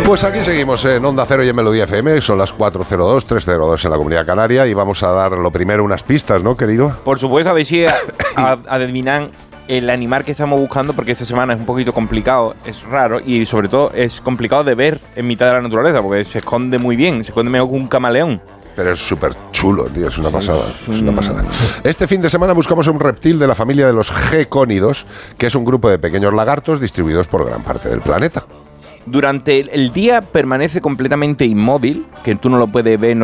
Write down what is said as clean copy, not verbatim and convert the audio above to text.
Pues aquí seguimos en Onda Cero y en Melodía FM, son las 4:02, 3:02 en la Comunidad Canaria y vamos a dar lo primero unas pistas, ¿no, querido? Por supuesto, a ver si adivinan el animal que estamos buscando, porque esta semana es un poquito complicado, es raro y sobre todo es complicado de ver en mitad de la naturaleza, porque se esconde muy bien, se esconde mejor que un camaleón. Pero es súper chulo, tío, es una pasada, es una pasada. Este fin de semana buscamos un reptil de la familia de los gecónidos, que es un grupo de pequeños lagartos distribuidos por gran parte del planeta. Durante el día permanece completamente inmóvil, que tú no lo puedes ver, no